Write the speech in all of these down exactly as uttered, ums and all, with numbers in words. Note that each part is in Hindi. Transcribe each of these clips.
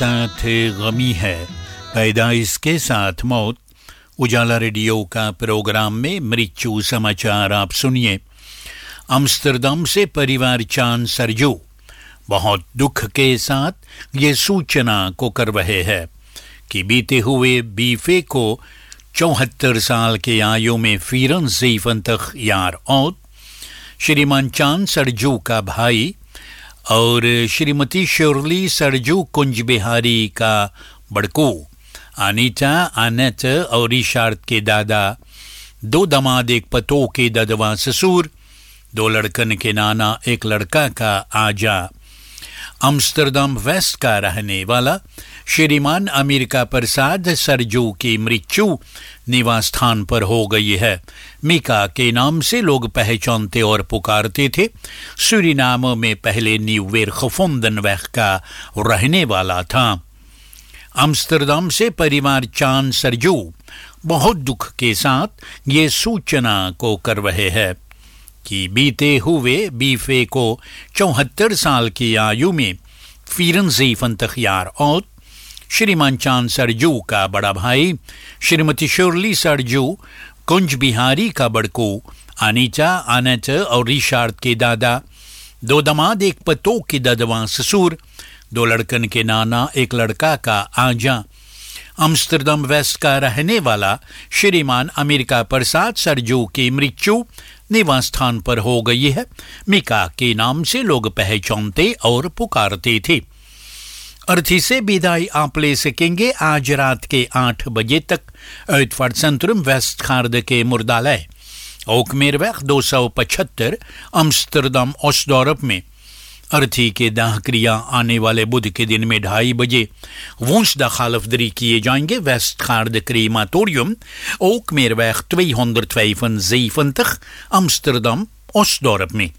साथ गमी है, पैदाइश के साथ मौत। उजाला रेडियो का प्रोग्राम में मृत्यु समाचार आप सुनिए। अम्स्टरडम से परिवार चांद सरजू बहुत दुख के साथ ये सूचना को कर रहे हैं कि बीते हुए बीफे को चौहत्तर साल के आयु में फिरन ज़ीफंतख यार औद श्रीमान चांद सरजू का भाई और श्रीमती शर्ली सरजू कुंज बिहारी का बड़कू अनीता अनत और रिशार्ड के दादा, दो दामाद एक पतों के ददवा ससुर, दो लड़कन के नाना एक लड़का का आजा। अम्स्टरडम वेस्ट का रहने वाला श्रीमान अमेरिका प्रसाद सरजू की मृत्यु निवास स्थान पर हो गई है। मिका के नाम से लोग पहचानते और पुकारते थे। सूरीनाम में पहले न्यूवेर खफुंदनवेख का रहने वाला था। अम्स्टरडम से परिवार चांद सरजू बहुत दुख के साथ ये सूचना को कर रहे हैं कि बीते हुए बीफे को चौहत्तर साल की आयु में फिरन ज़ीफंतख यार और श्रीमान चांद सरजू का बड़ा भाई, श्रीमती शर्ली सरजू कुंज बिहारी का बड़कू अनीता अनत और रिशार्ड के दादा, दो दामाद एक पतों की ददवा ससुर, दो लड़कन के नाना एक लड़का का आजा। अम्स्टरडम वेस्ट का रहने वाला श्रीमान अमेरिका प्रसाद सरजू की मृत्यु निवास स्थान पर हो गई है। मिका के नाम से लोग पहचानते और पुकारते थे। अर्थी से विदाई आप ले सकेंगे आज रात के आठ बजे तक एटफर्ड सेंट्रम वेस्ट खार्द के मुर्दालय ओकमेरवेख दो सौ पचहत्तर अम्स्टरडम ओस्टडोर्प में। अर्थी के दाह क्रिया आने वाले बुध के दिन में ढाई बजे वंश दाखालफदरी किए जाएंगे वेस्ट खार्द क्रीमाटोरियम ओकमेरवेख tweehonderdvijfenzeventig अम्स्टरडम ओस्टडोर्प में।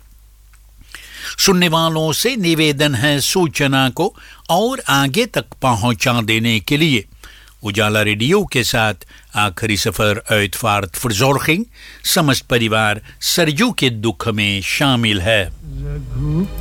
सुनने वालों से निवेदन है सूचना को और आगे तक पहुंचा देने के लिए उजाला रेडियो के साथ आखिरी सफर एतफार्द फुर्जोर्खिंग समस्त परिवार सरजू के दुख में शामिल है।